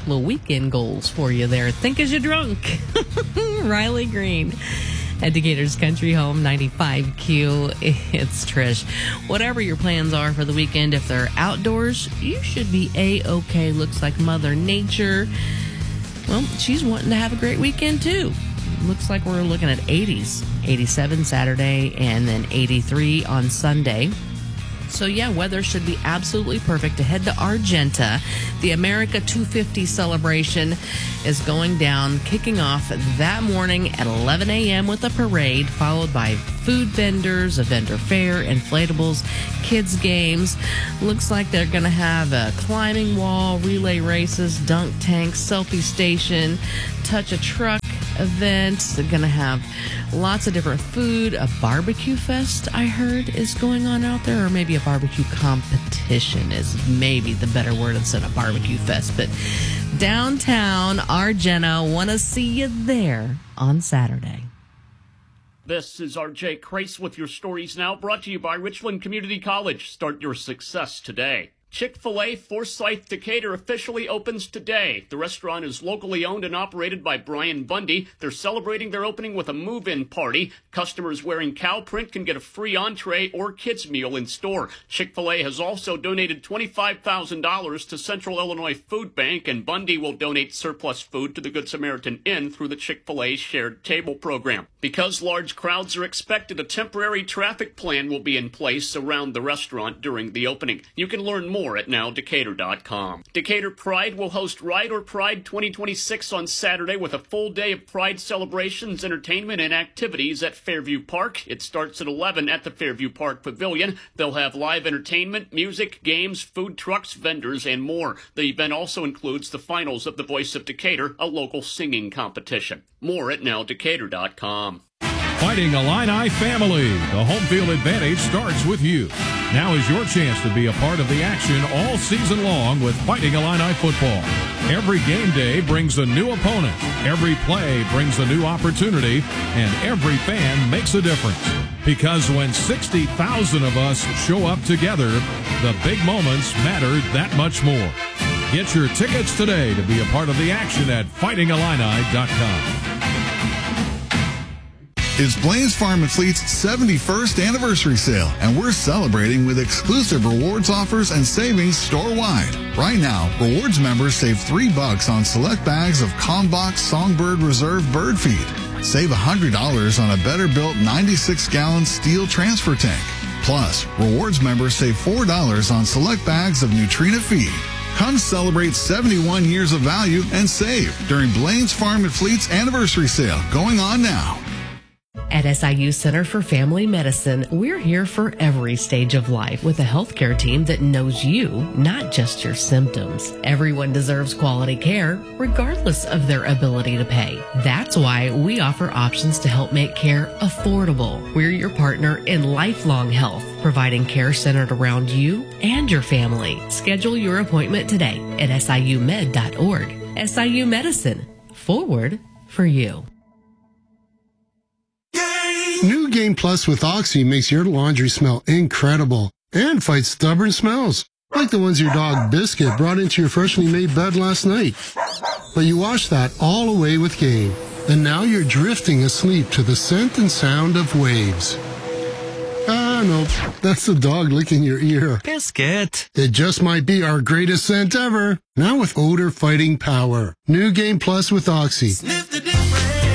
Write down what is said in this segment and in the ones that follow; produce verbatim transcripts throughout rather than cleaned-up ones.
Little weekend goals for you there. Think as you're drunk. Riley Green at Decatur's Country Home, ninety-five Q. It's Trish. Whatever your plans are for the weekend, if they're outdoors, you should be A-okay. Looks like Mother Nature, well, she's wanting to have a great weekend too. Looks like we're looking at eighties. eighty-seven Saturday and then eighty-three on Sunday. So, yeah, weather should be absolutely perfect to head to Argenta. The America two fifty celebration is going down, kicking off that morning at eleven a.m. with a parade, followed by food vendors, a vendor fair, inflatables, kids' games. Looks like they're going to have a climbing wall, relay races, dunk tanks, selfie station, touch a truck event. They're going to have lots of different food. A barbecue fest, I heard, is going on out there, or maybe a barbecue competition is maybe the better word instead of barbecue fest. But downtown Argenta, want to see you there on Saturday. This is R J Crace with your stories now, brought to you by Richland Community College. Start your success today. Chick-fil-A Forsyth Decatur officially opens today. The restaurant is locally owned and operated by Brian Bundy. They're celebrating their opening with a move-in party. Customers wearing cow print can get a free entree or kids meal in store. Chick-fil-A has also donated twenty-five thousand dollars to Central Illinois Food Bank, and Bundy will donate surplus food to the Good Samaritan Inn through the Chick-fil-A Shared Table program. Because large crowds are expected, a temporary traffic plan will be in place around the restaurant during the opening. You can learn more at now decatur dot com. Decatur Pride will host Ride or Pride twenty twenty-six on Saturday with a full day of Pride celebrations, entertainment, and activities at Fairview Park. It starts at eleven at the Fairview Park Pavilion. They'll have live entertainment, music, games, food trucks, vendors, and more. The event also includes the finals of The Voice of Decatur, a local singing competition. More at now decatur dot com. Fighting Illini family. The home field advantage starts with you. Now is your chance to be a part of the action all season long with Fighting Illini football. Every game day brings a new opponent. Every play brings a new opportunity. And every fan makes a difference. Because when sixty thousand of us show up together, the big moments matter that much more. Get your tickets today to be a part of the action at fighting illini dot com. It's Blaine's Farm and Fleet's seventy-first anniversary sale, and we're celebrating with exclusive rewards offers and savings store-wide. Right now, rewards members save three bucks on select bags of Combox Songbird Reserve bird feed. Save one hundred dollars on a better-built ninety-six gallon steel transfer tank. Plus, rewards members save four dollars on select bags of Nutrina feed. Come celebrate seventy-one years of value and save during Blaine's Farm and Fleet's anniversary sale going on now. At S I U Center for Family Medicine, we're here for every stage of life with a healthcare team that knows you, not just your symptoms. Everyone deserves quality care, regardless of their ability to pay. That's why we offer options to help make care affordable. We're your partner in lifelong health, providing care centered around you and your family. Schedule your appointment today at S I U med dot org. S I U Medicine, forward for you. New Game Plus with Oxy makes your laundry smell incredible and fights stubborn smells, like the ones your dog Biscuit brought into your freshly made bed last night. But you washed that all away with Game, and now you're drifting asleep to the scent and sound of waves. Ah, no, that's the dog licking your ear. Biscuit. It just might be our greatest scent ever, now with odor-fighting power. New Game Plus with Oxy. Sniff the difference.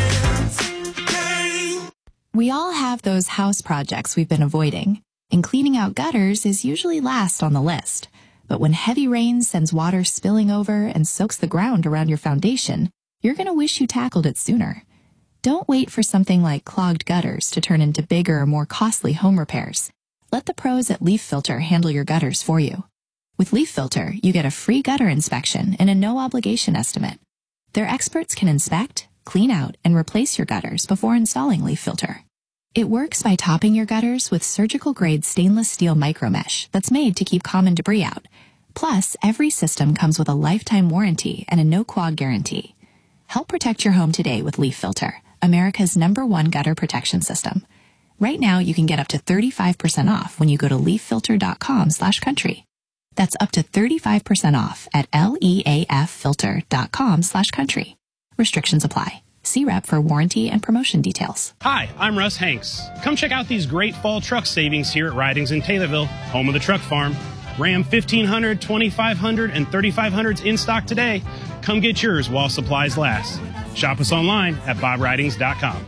We all have those house projects we've been avoiding, and cleaning out gutters is usually last on the list. But when heavy rain sends water spilling over and soaks the ground around your foundation, you're going to wish you tackled it sooner. Don't wait for something like clogged gutters to turn into bigger or more costly home repairs. Let the pros at Leaf Filter handle your gutters for you. With Leaf Filter, you get a free gutter inspection and a no-obligation estimate. Their experts can inspect, clean out, and replace your gutters before installing Leaf Filter. It works by topping your gutters with surgical-grade stainless steel micromesh that's made to keep common debris out. Plus, every system comes with a lifetime warranty and a no-clog guarantee. Help protect your home today with Leaf Filter, America's number one gutter protection system. Right now, you can get up to thirty-five percent off when you go to leaf filter dot com slash country. That's up to thirty-five percent off at leaffilter.com slash country. Restrictions apply. See rep for warranty and promotion details. Hi, I'm Russ Hanks. Come check out these great fall truck savings here at Ridings in Taylorville, home of the truck farm. Ram fifteen hundred, twenty-five hundred, and thirty-five hundreds in stock today. Come get yours while supplies last. Shop us online at bob ridings dot com.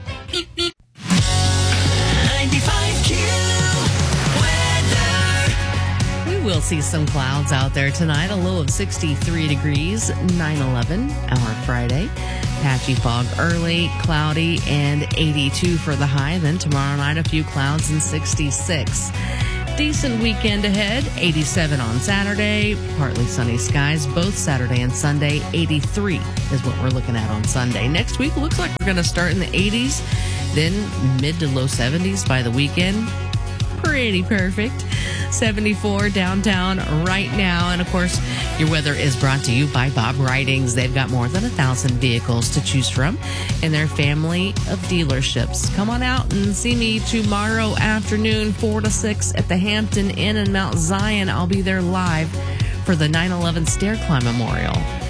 ninety-five Q weather. We will see some clouds out there tonight. A low of sixty-three degrees, nine eleven, our Friday. Patchy fog early, cloudy, and eighty-two for the high. Then tomorrow night, a few clouds and sixty-six. Decent weekend ahead. eighty-seven on Saturday. Partly sunny skies both Saturday and Sunday. eighty-three is what we're looking at on Sunday. Next week looks like we're going to start in the eighties, then mid to low seventies by the weekend. Pretty perfect. seventy-four downtown right now. And of course, your weather is brought to you by Bob Ridings. They've got more than a thousand vehicles to choose from in their family of dealerships. Come on out and see me tomorrow afternoon, four to six at the Hampton Inn in Mount Zion. I'll be there live for the nine eleven Stair Climb Memorial.